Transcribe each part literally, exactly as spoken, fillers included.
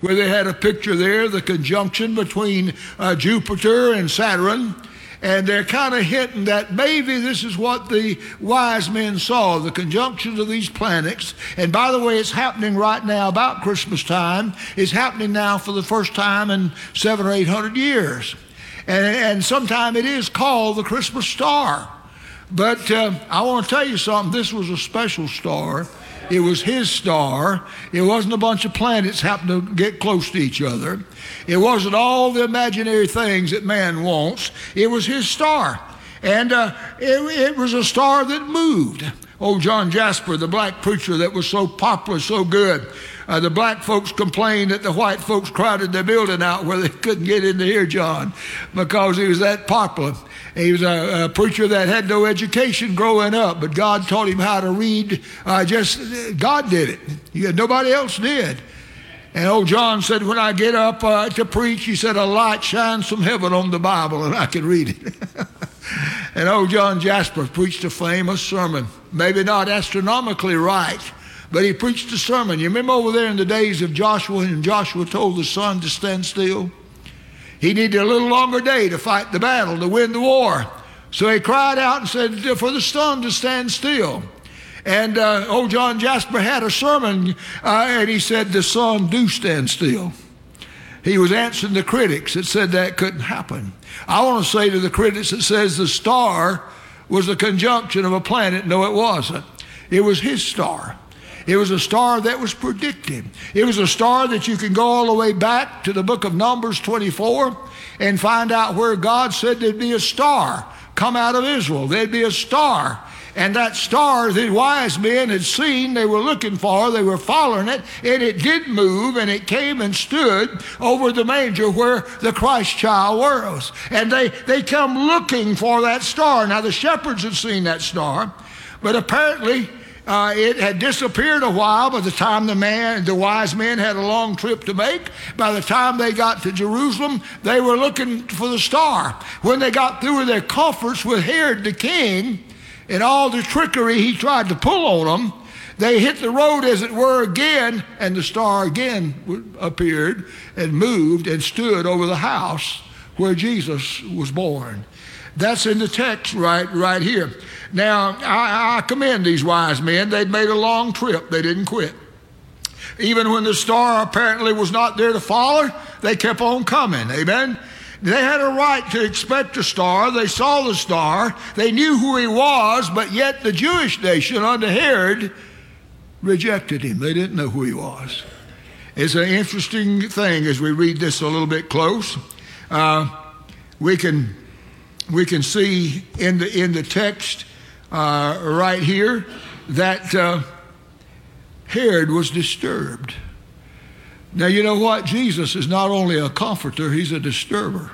where they had a picture there, the conjunction between uh, Jupiter and Saturn. And they're kind of hinting that maybe this is what the wise men saw, the conjunctions of these planets. And by the way, it's happening right now about Christmas time. It's happening now for the first time in seven or eight hundred years. And, and sometime it is called the Christmas star. But uh, I want to tell you something. This was a special star. It was his star. It wasn't a bunch of planets happening to get close to each other. It wasn't all the imaginary things that man wants. It was his star. And uh, it, it was a star that moved. Old John Jasper, the black preacher that was so popular, so good, uh, the black folks complained that the white folks crowded their building out where they couldn't get in to hear John because he was that popular. He was a, a preacher that had no education growing up, but God taught him how to read. Uh, just God did it. He, nobody else did. And old John said, when I get up uh, to preach, he said, a light shines from heaven on the Bible, and I can read it. And old John Jasper preached a famous sermon, maybe not astronomically right, but he preached a sermon. You remember over there in the days of Joshua, and Joshua told the sun to stand still? He needed a little longer day to fight the battle, to win the war. So he cried out and said, for the sun to stand still. And uh, old John Jasper had a sermon, uh, and he said, the sun do stand still. He was answering the critics that said that couldn't happen. I want to say to the critics that says the star was the conjunction of a planet. No, it wasn't. It was his star. It was a star that was predicted. It was a star that you can go all the way back to the book of Numbers twenty-four and find out where God said there'd be a star come out of Israel. There'd be a star. And that star the wise men had seen, they were looking for, they were following it, and it did move, and it came and stood over the manger where the Christ child was. And they, they come looking for that star. Now the shepherds had seen that star, but apparently Uh, it had disappeared a while by the time the man, the wise men had a long trip to make. By the time they got to Jerusalem, they were looking for the star. When they got through with their comforts with Herod the king and all the trickery he tried to pull on them, they hit the road, as it were, again, and the star again appeared and moved and stood over the house where Jesus was born. That's in the text right, right here. Now, I, I commend these wise men. They'd made a long trip. They didn't quit. Even when the star apparently was not there to follow, they kept on coming. Amen? They had a right to expect a star. They saw the star. They knew who he was, but yet the Jewish nation under Herod rejected him. They didn't know who he was. It's an interesting thing as we read this a little bit close. Uh, we can we can see in the in the text uh, right here that uh, Herod was disturbed. Now, you know what? Jesus is not only a comforter, he's a disturber.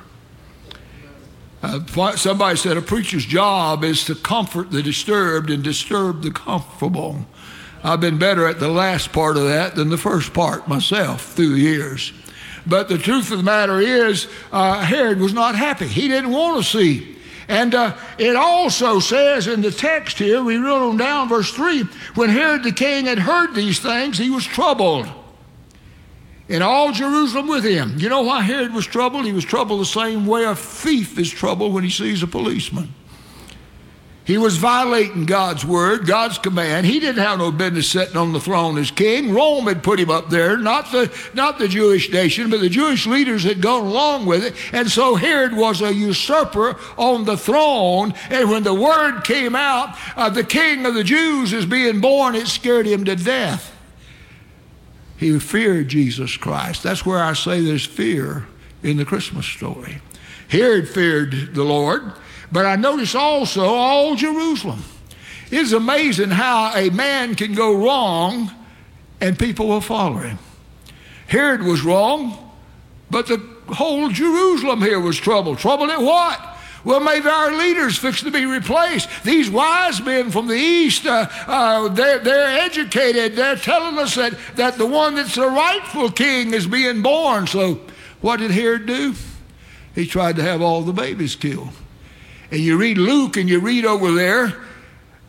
Uh, somebody said a preacher's job is to comfort the disturbed and disturb the comfortable. I've been better at the last part of that than the first part myself through the years. But the truth of the matter is, uh, Herod was not happy. He didn't want to see. And uh, it also says in the text here, we read on down verse three, when Herod the king had heard these things, he was troubled, and all Jerusalem with him. You know why Herod was troubled? He was troubled the same way a thief is troubled when he sees a policeman. He was violating God's word, God's command. He didn't have no business sitting on the throne as king. Rome had put him up there, not the, not the Jewish nation, but the Jewish leaders had gone along with it. And so Herod was a usurper on the throne. And when the word came out, uh, the king of the Jews is being born, it scared him to death. He feared Jesus Christ. That's where I say there's fear in the Christmas story. Herod feared the Lord. But I notice also all Jerusalem. It's amazing how a man can go wrong and people will follow him. Herod was wrong, but the whole Jerusalem here was troubled. Troubled at what? Well, maybe our leaders fixed to be replaced. These wise men from the east, uh, uh, they're, they're educated. They're telling us that, that the one that's the rightful king is being born. So what did Herod do? He tried to have all the babies killed. And you read Luke and you read over there,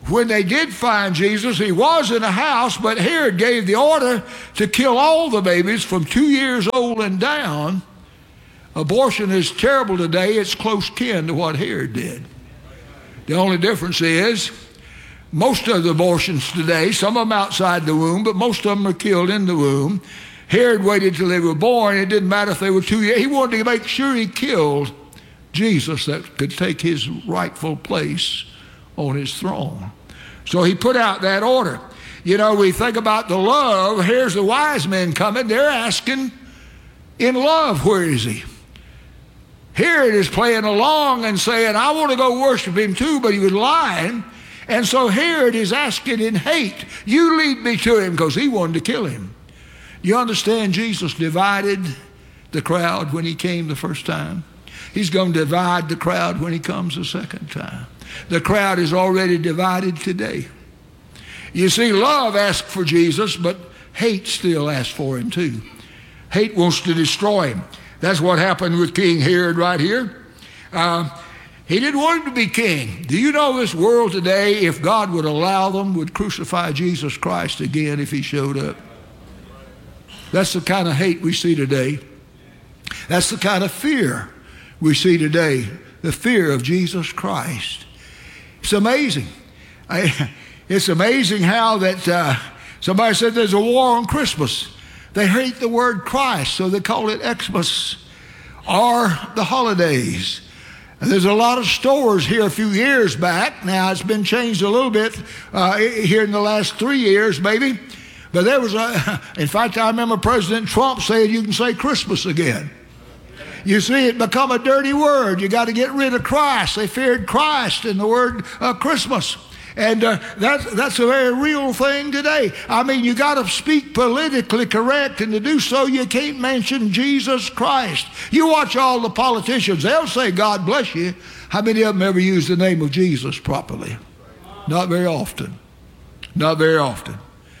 when they did find Jesus, he was in a house, but Herod gave the order to kill all the babies from two years old and down. Abortion is terrible today. It's close kin to what Herod did. The only difference is most of the abortions today, some of them outside the womb, but most of them are killed in the womb. Herod waited till they were born. It didn't matter if they were two years. He wanted to make sure he killed Jesus that could take his rightful place on his throne. So he put out that order. You know, we think about the love. Here's the wise men coming. They're asking in love, where is he? Herod is playing along and saying, I want to go worship him too, but he was lying. And so Herod is asking in hate, you lead me to him, because he wanted to kill him. You understand, Jesus divided the crowd when he came the first time. He's going to divide the crowd when he comes the second time. The crowd is already divided today. You see, love asked for Jesus, but hate still asks for him too. Hate wants to destroy him. That's what happened with King Herod right here. Uh, he didn't want him to be king. Do you know this world today, if God would allow them, would crucify Jesus Christ again if he showed up? That's the kind of hate we see today. That's the kind of fear we see today, the fear of Jesus Christ. It's amazing. I, it's amazing how that uh, somebody said there's a war on Christmas. They hate the word Christ, so they call it Xmas, or the holidays. And there's a lot of stores here a few years back. Now it's been changed a little bit uh, here in the last three years maybe. But there was a, in fact, I remember President Trump saying you can say Christmas again. You see, it become a dirty word. You got to get rid of Christ. They feared Christ in the word uh, Christmas. And uh, that's, that's a very real thing today. I mean, you got to speak politically correct, and to do so, you can't mention Jesus Christ. You watch all the politicians, they'll say, God bless you. How many of them ever use the name of Jesus properly? Not very often. Not very often.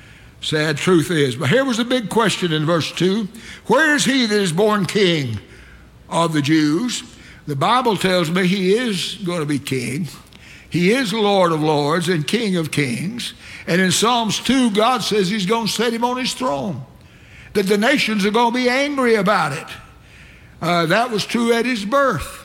Sad truth is. But here was the big question in verse two. Where is he that is born king of the Jews? The Bible tells me he is going to be king. He is Lord of lords and King of kings. And in Psalms two, God says he's going to set him on his throne. That the nations are going to be angry about it. Uh, that was true at his birth.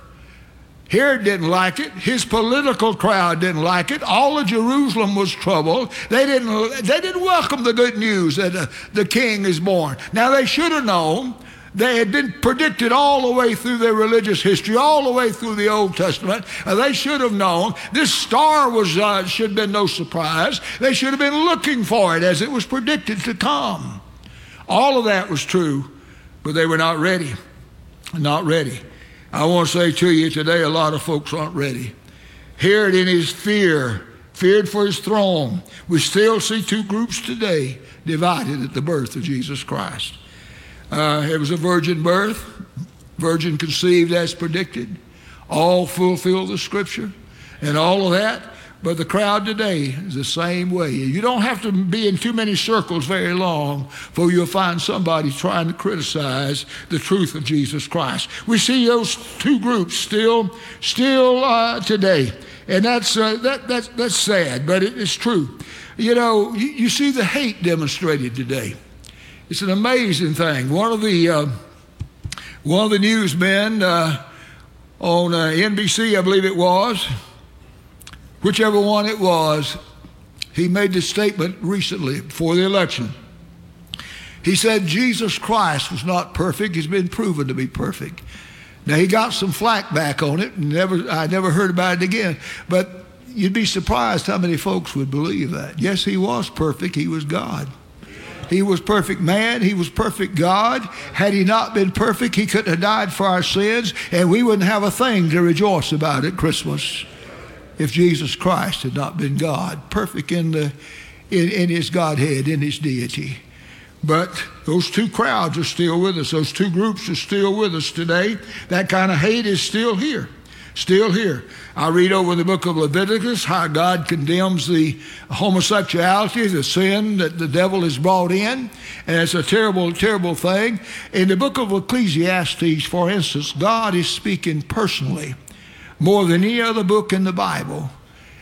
Herod didn't like it. His political crowd didn't like it. All of Jerusalem was troubled. They didn't, they didn't welcome the good news that uh, the king is born. Now they should have known. They had been predicted all the way through their religious history, all the way through the Old Testament. Uh, they should have known. This star was uh, should have been no surprise. They should have been looking for it as it was predicted to come. All of that was true, but they were not ready. Not ready. I want to say to you today, a lot of folks aren't ready. Herod in his fear, feared for his throne. We still see two groups today divided at the birth of Jesus Christ. Uh, it was a virgin birth, virgin conceived as predicted, all fulfill the scripture and all of that. But the crowd today is the same way. You don't have to be in too many circles very long before you'll find somebody trying to criticize the truth of Jesus Christ. We see those two groups still, still uh, today, and that's uh, that, that's that's sad, but it, it's true. You know, you, you see the hate demonstrated today. It's an amazing thing. One of the uh, one of the newsmen uh, on uh, N B C, I believe it was, whichever one it was, he made this statement recently before the election. He said Jesus Christ was not perfect. He's been proven to be perfect. Now, he got some flack back on it, and never, I never heard about it again. But you'd be surprised how many folks would believe that. Yes, he was perfect. He was God. He was perfect man. He was perfect God. Had he not been perfect, he couldn't have died for our sins, and we wouldn't have a thing to rejoice about at Christmas if Jesus Christ had not been God, perfect in, the, in, in his Godhead, in his deity. But those two crowds are still with us. Those two groups are still with us today. That kind of hate is still here. Still here. I read over the book of Leviticus how God condemns the homosexuality, the sin that the devil has brought in. And it's a terrible, terrible thing. In the book of Ecclesiastes, for instance, God is speaking personally more than any other book in the Bible.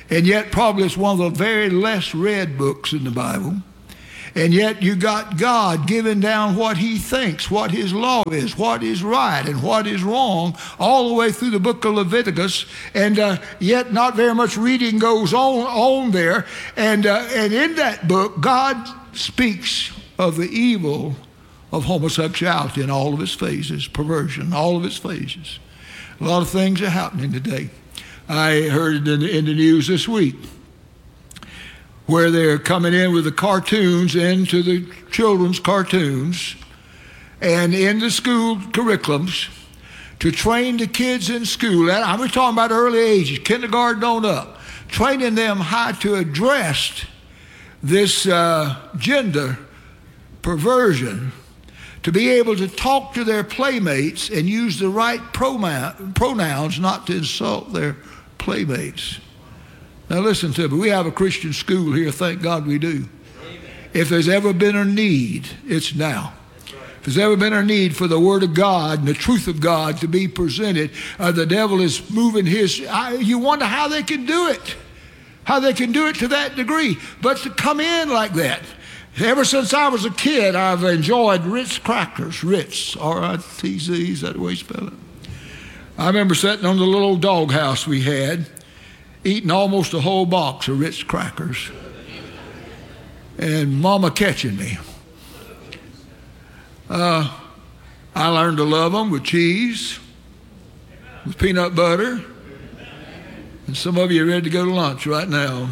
And yet probably it's one of the very less read books in the Bible. And yet you got God giving down what he thinks, what his law is, what is right and what is wrong, all the way through the book of Leviticus. And uh, yet not very much reading goes on, on there. And, uh, and in that book, God speaks of the evil of homosexuality in all of its phases, perversion, all of its phases. A lot of things are happening today. I heard in the, in the news this week where they're coming in with the cartoons into the children's cartoons and in the school curriculums to train the kids in school. I'm talking about early ages, kindergarten on up, training them how to address this uh, gender perversion, to be able to talk to their playmates and use the right pronouns, not to insult their playmates. Now listen to me, we have a Christian school here, thank God we do. Amen. If there's ever been a need, it's now. Right. If there's ever been a need for the Word of God and the truth of God to be presented, uh, the devil is moving his, I, you wonder how they can do it, how they can do it to that degree, but to come in like that. Ever since I was a kid, I've enjoyed Ritz crackers, Ritz, R I T Z, is that the way you spell it? I remember sitting on the little doghouse we had, eating almost a whole box of Ritz crackers, and Mama catching me. Uh, I learned to love them with cheese, with peanut butter, and some of you are ready to go to lunch right now.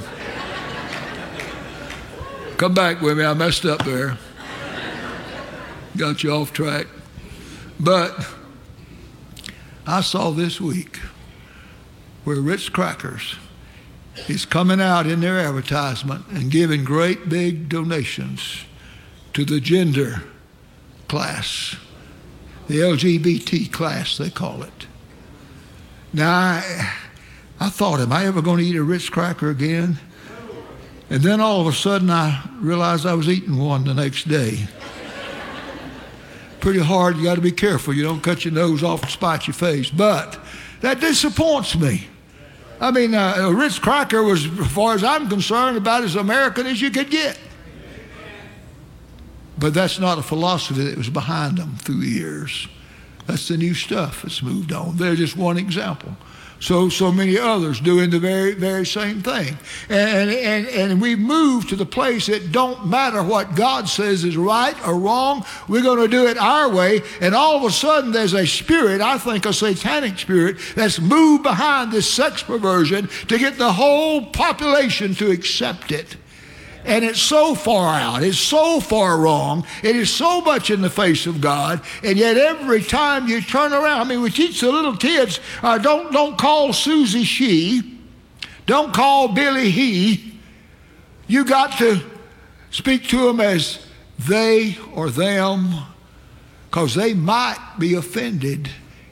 Come back with me, I messed up there. Got you off track. But I saw this week where Ritz Crackers is coming out in their advertisement and giving great big donations to the gender class, the L G B T class, they call it. Now, I, I thought, am I ever going to eat a Ritz Cracker again? And then all of a sudden I realized I was eating one the next day. Pretty hard, you got to be careful. You don't cut your nose off and spite your face. But that disappoints me. I mean, uh, a Ritz Cracker was, as far as I'm concerned, about as American as you could get. But that's not a philosophy that was behind them through the years. That's the new stuff that's moved on. They're just one example. So, so many others doing the very, very same thing. And, and, and we've moved to the place that don't matter what God says is right or wrong. We're going to do it our way. And all of a sudden there's a spirit, I think a satanic spirit, that's moved behind this sex perversion to get the whole population to accept it. And it's so far out, it's so far wrong, it is so much in the face of God, and yet every time you turn around, I mean, we teach the little kids, uh, don't, don't call Susie she, don't call Billy he. You got to speak to them as they or them, because they might be offended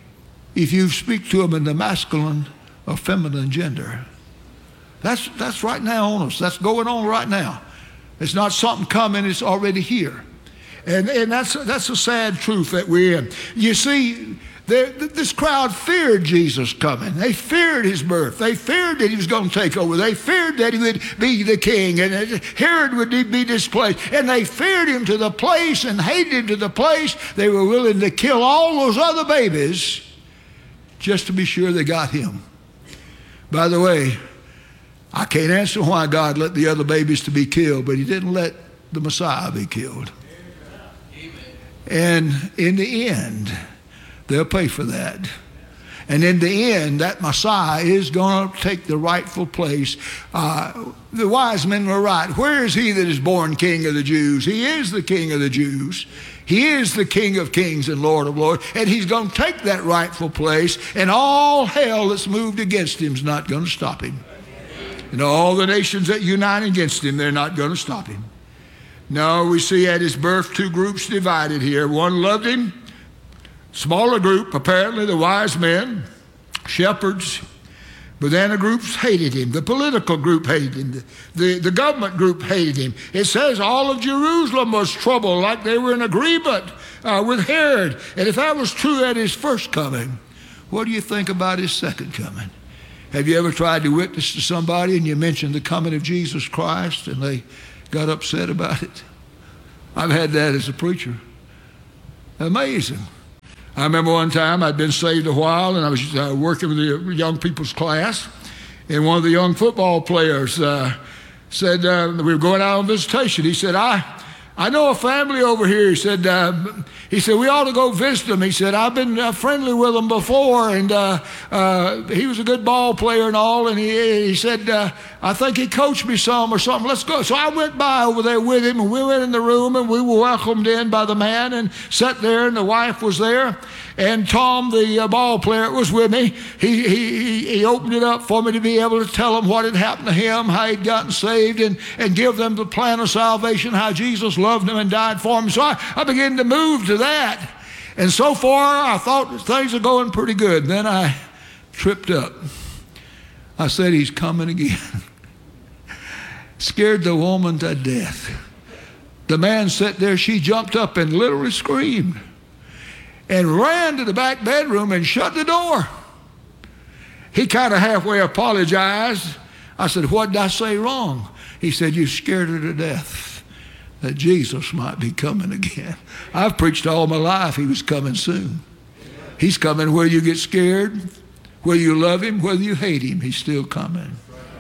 if you speak to them in the masculine or feminine gender. That's, that's right now on us. That's going on right now. It's not something coming, it's already here. And, and that's, that's a sad truth that we're in. You see, this crowd feared Jesus coming. They feared his birth. They feared that he was going to take over. They feared that he would be the king and that Herod would be displaced. And they feared him to the place and hated him to the place they were willing to kill all those other babies just to be sure they got him. By the way, I can't answer why God let the other babies to be killed, but he didn't let the Messiah be killed. Amen. And in the end, they'll pay for that. And in the end, that Messiah is going to take the rightful place. Uh, the wise men were right. Where is he that is born King of the Jews? He is the King of the Jews. He is the King of kings and Lord of lords. And he's going to take that rightful place. And all hell that's moved against him is not going to stop him. And all the nations that unite against him, they're not going to stop him. No, we see at his birth two groups divided here. One loved him, smaller group, apparently the wise men, shepherds. But then a group hated him. The political group hated him. The, the, the government group hated him. It says all of Jerusalem was troubled, like they were in agreement uh, with Herod. And if that was true at his first coming, what do you think about his second coming? Have you ever tried to witness to somebody and you mentioned the coming of Jesus Christ and they got upset about it? I've had that as a preacher. Amazing. I remember one time I'd been saved a while and I was uh, working with the young people's class, and one of the young football players uh, said, uh, we were going out on visitation. He said, I I know a family over here. He said, uh, he said, we ought to go visit them. He said, I've been uh, friendly with them before, and uh, uh, he was a good ball player and all, and he, he said, uh, I think he coached me some or something. Let's go. So I went by over there with him, and we went in the room, and we were welcomed in by the man and sat there, and the wife was there. And Tom, the uh, ball player, was with me. He, he, he opened it up for me to be able to tell them what had happened to him, how he'd gotten saved, and, and give them the plan of salvation, how Jesus loved him and died for him. So I, I began to move to that. And so far, I thought things are going pretty good. Then I tripped up. I said, he's coming again. Scared the woman to death. The man sat there. She jumped up and literally screamed and ran to the back bedroom and shut the door. He kind of halfway apologized. I said, what did I say wrong? He said, you scared her to death, that Jesus might be coming again. I've preached all my life he was coming soon. He's coming whether you get scared, whether you love him, whether you hate him, he's still coming.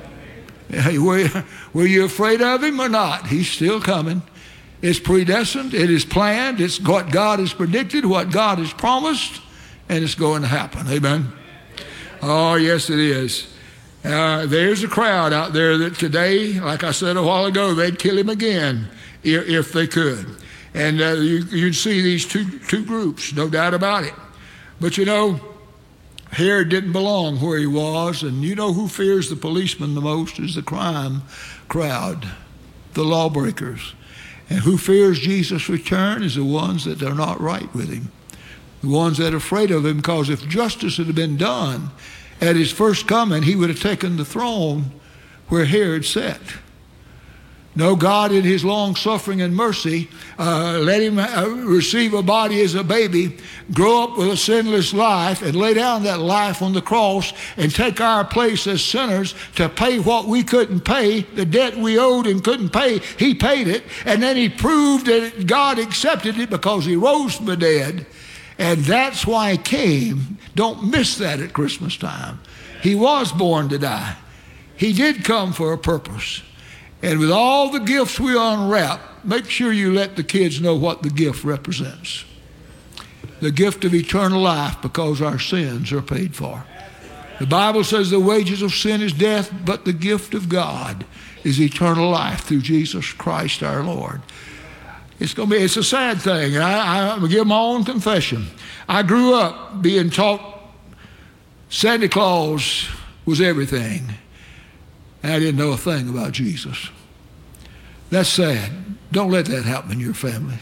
Were, were you afraid of him or not? He's still coming. It's predestined, it is planned, it's what God has predicted, what God has promised, and it's going to happen. Amen? Oh, yes, it is. Uh, there's a crowd out there that today, like I said a while ago, they'd kill him again if, if they could. And uh, you, you'd see these two, two groups, no doubt about it. But you know, Herod didn't belong where he was, and you know who fears the policeman the most is the crime crowd, the lawbreakers. And who fears Jesus' return is the ones that are not right with him. The ones that are afraid of him, because if justice had been done at his first coming, he would have taken the throne where Herod sat. No, God in his long suffering and mercy uh, let him uh, receive a body as a baby, grow up with a sinless life, and lay down that life on the cross and take our place as sinners to pay what we couldn't pay, the debt we owed and couldn't pay. He paid it, and then he proved that God accepted it because he rose from the dead. And that's why he came. Don't miss that at Christmas time. He was born to die. He did come for a purpose. And with all the gifts we unwrap, make sure you let the kids know what the gift represents. The gift of eternal life, because our sins are paid for. The Bible says the wages of sin is death, but the gift of God is eternal life through Jesus Christ our Lord. It's going to be, it's a sad thing. And I, I will give my own confession. I grew up being taught Santa Claus was everything. And I didn't know a thing about Jesus. That's sad. Don't let that happen in your family.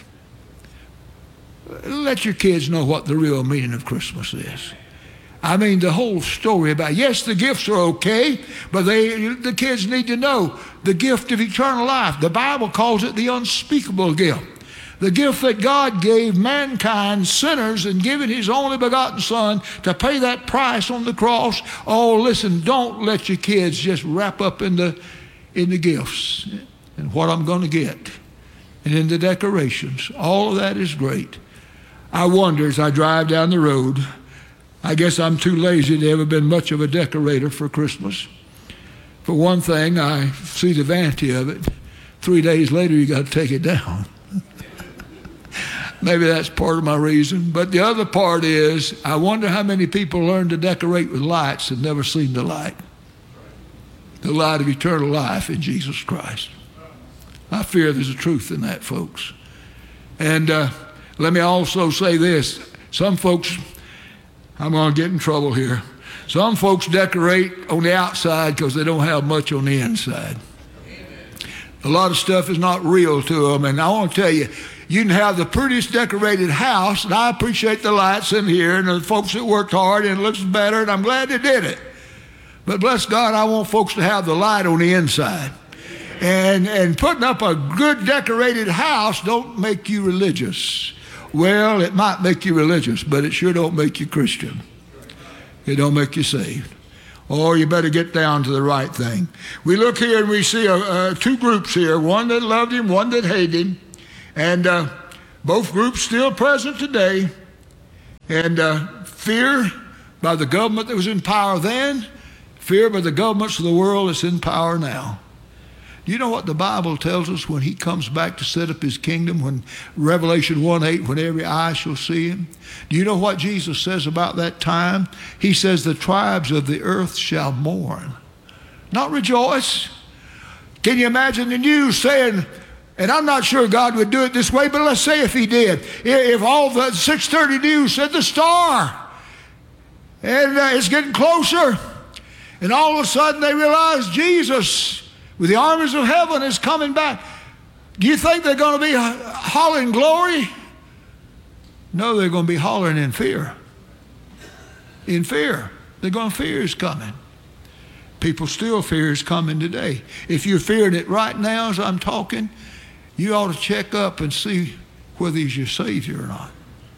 Let your kids know what the real meaning of Christmas is. I mean, the whole story about, yes, the gifts are okay, but they, the kids need to know the gift of eternal life. The Bible calls it the unspeakable gift. The gift that God gave mankind, sinners, and giving his only begotten Son to pay that price on the cross. Oh, listen, don't let your kids just wrap up in the, in the gifts and what I'm going to get and in the decorations. All of that is great. I wonder as I drive down the road, I guess I'm too lazy to ever been much of a decorator for Christmas. For one thing, I see the vanity of it. Three days later, you got to take it down. Maybe that's part of my reason. But the other part is, I wonder how many people learn to decorate with lights and never seen the light. The light of eternal life in Jesus Christ. I fear there's a truth in that, folks. And uh, let me also say this. Some folks, I'm going to get in trouble here. Some folks decorate on the outside because they don't have much on the inside. A lot of stuff is not real to them. And I want to tell you, you can have the prettiest decorated house, and I appreciate the lights in here and the folks that worked hard and it looks better, and I'm glad they did it. But bless God, I want folks to have the light on the inside. And, and putting up a good decorated house don't make you religious. Well, it might make you religious, but it sure don't make you Christian. It don't make you saved. or you better get down to the right thing. We look here and we see uh, uh, two groups here, one that loved him, one that hated him, and uh, both groups still present today. And uh, fear by the government that was in power then, fear by the governments of the world that's in power now. Do you know what the Bible tells us when he comes back to set up his kingdom, when Revelation one eight, when every eye shall see him? Do you know what Jesus says about that time? He says the tribes of the earth shall mourn, not rejoice. Can you imagine the news saying, and I'm not sure God would do it this way, but let's say if he did. If all the six thirty news said the star, and uh, it's getting closer, and all of a sudden they realize Jesus with the armies of heaven is coming back. Do you think they're going to be hollering glory? No, they're going to be hollering in fear. In fear. They're going to fear is coming. People still fear is coming today. If you're fearing it right now as I'm talking, you ought to check up and see whether he's your Savior or not.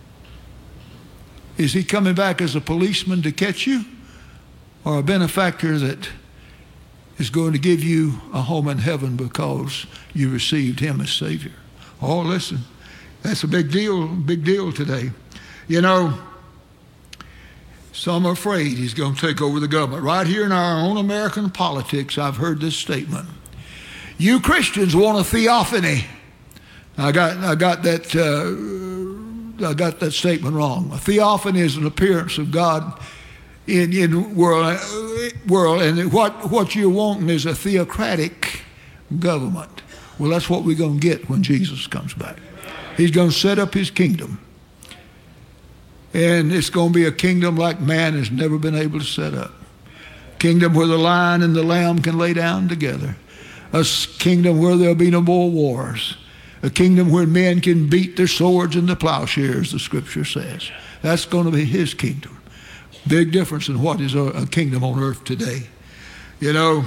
Is he coming back as a policeman to catch you, or a benefactor that is going to give you a home in heaven because you received him as Savior? Oh, listen, that's a big deal, big deal today. You know, some are afraid he's going to take over the government. Right here in our own American politics, I've heard this statement. You Christians want a theophany. I got, I got that, uh, I got that statement wrong. A theophany is an appearance of God in in world world, and what what you're wanting is a theocratic government. Well, that's what we're going to get when Jesus comes back. He's going to set up his kingdom, and it's going to be a kingdom like man has never been able to set up. Kingdom where the lion and the lamb can lay down together. A kingdom where there'll be no more wars. A kingdom where men can beat their swords into plowshares, the scripture says. That's going to be his kingdom. Big difference in what is a kingdom on earth today. You know,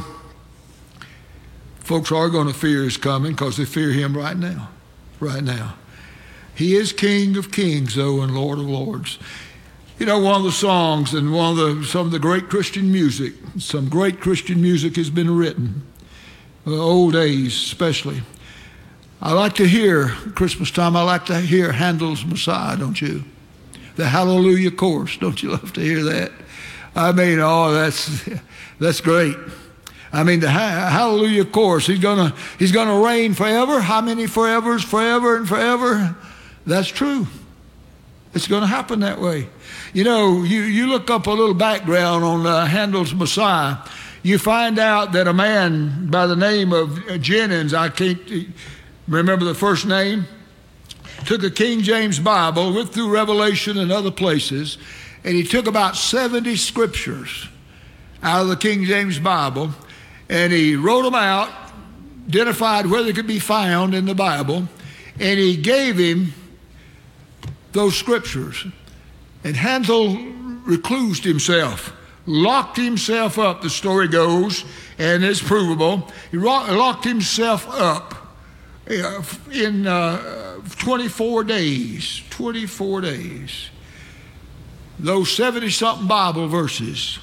folks are going to fear his coming because they fear him right now. Right now. He is King of kings, though, and Lord of lords. You know, one of the songs and one of the, some of the great Christian music, some great Christian music has been written, uh, old days especially. I like to hear, Christmas time, I like to hear Handel's Messiah, don't you? The Hallelujah Chorus. Don't you love to hear that? I mean, oh, that's that's great. I mean, the ha- Hallelujah Chorus. He's gonna he's gonna reign forever. How many forevers? Forever and forever. That's true. It's going to happen that way. You know, you, you look up a little background on uh, Handel's Messiah. You find out that a man by the name of Jennings, I can't remember the first name, took a King James Bible, went through Revelation and other places, and he took about seventy scriptures out of the King James Bible, and he wrote them out, identified where they could be found in the Bible, and he gave him those scriptures. And Handel reclused himself, locked himself up, the story goes, and it's provable. He locked himself up in uh, twenty-four days, twenty-four days. Those seventy-something Bible verses,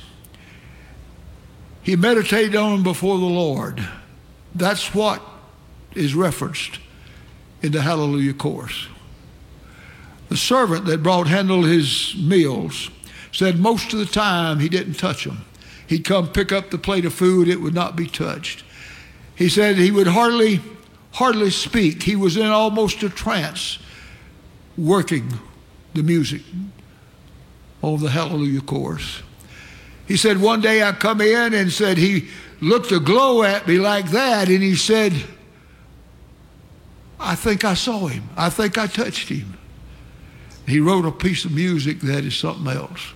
he meditated on them before the Lord. That's what is referenced in the Hallelujah Chorus. The servant that brought Handel his meals said most of the time he didn't touch them. He'd come pick up the plate of food, it would not be touched. He said he would hardly, hardly speak. He was in almost a trance working the music on the Hallelujah Chorus. He said one day I come in and said he looked aglow at me like that, and he said, I think I saw him. I think I touched him. He wrote a piece of music that is something else.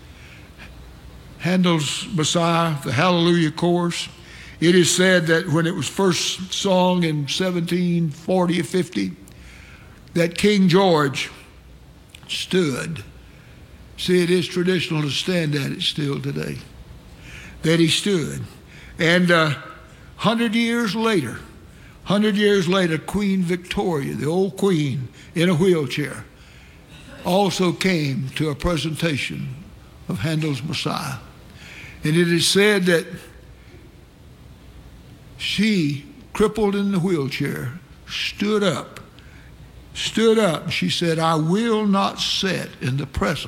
Handel's Messiah, the Hallelujah Chorus, it is said that when it was first sung in seventeen forty or fifty, that King George stood. See, it is traditional to stand at it still today. That he stood. And a uh, hundred years later, hundred years later, Queen Victoria, the old queen in a wheelchair, also came to a presentation of Handel's Messiah. And it is said that she, crippled in the wheelchair, stood up, stood up. She said, I will not sit in the presence